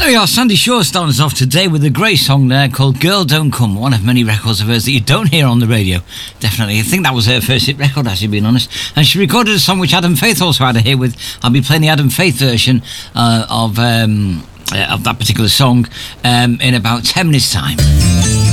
There we are, Sandy Shaw starting us off today with a great song there called Girl Don't Come, one of many records of hers that you don't hear on the radio. Definitely, I think that was her first hit record, actually, being honest. And she recorded a song which Adam Faith also had a hit with. I'll be playing the Adam Faith version of that particular song in about 10 minutes' time.